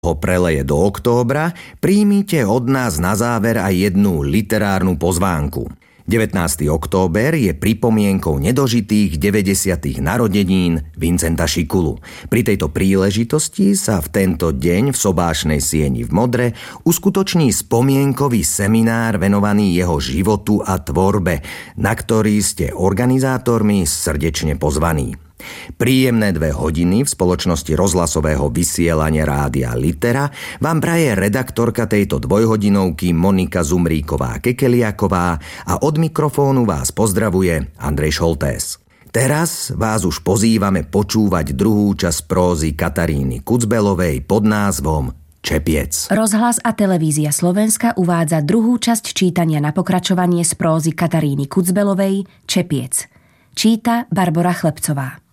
ho preleje do októbra, príjmite od nás na záver aj jednu literárnu pozvánku. 19. október je pripomienkou nedožitých 90. narodenín Vincenta Šikulu. Pri tejto príležitosti sa v tento deň v Sobášnej sieni v Modre uskutoční spomienkový seminár venovaný jeho životu a tvorbe, na ktorý ste organizátormi srdečne pozvaní. Príjemné 2 hodiny v spoločnosti rozhlasového vysielania Rádia Litera vám praje redaktorka tejto dvojhodinovky Monika Zumríková-Kekeliaková a od mikrofónu vás pozdravuje Andrej Šoltés. Teraz vás už pozývame počúvať druhú časť prózy Kataríny Kucbelovej pod názvom Čepiec. Rozhlas a televízia Slovenska uvádza druhú časť čítania na pokračovanie z prózy Kataríny Kucbelovej Čepiec. Číta Barbora Chlebcová.